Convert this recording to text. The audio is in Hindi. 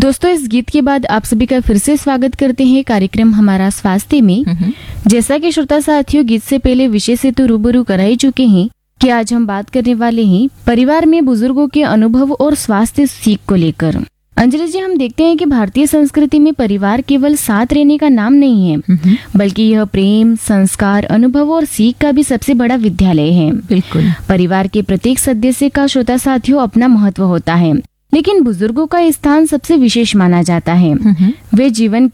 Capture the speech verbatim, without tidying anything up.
दोस्तों, इस गीत के बाद आप सभी का फिर से स्वागत करते हैं कार्यक्रम हमारा स्वास्थ्य में। जैसा कि श्रोता साथियों गीत से पहले विषय से तो रूबरू करा ही चुके हैं कि आज हम बात करने वाले हैं परिवार में बुजुर्गों के अनुभव और स्वास्थ्य सीख को लेकर। अंजलि जी, हम देखते हैं कि भारतीय संस्कृति में परिवार केवल साथ रहने का नाम नहीं है, बल्कि यह प्रेम, संस्कार, अनुभव और सीख का भी सबसे बड़ा विद्यालय है। बिल्कुल। परिवार के प्रत्येक सदस्य का श्रोता साथियों अपना महत्व होता है, लेकिन बुजुर्गों का स्थान सबसे विशेष माना जाता है। वे जीवन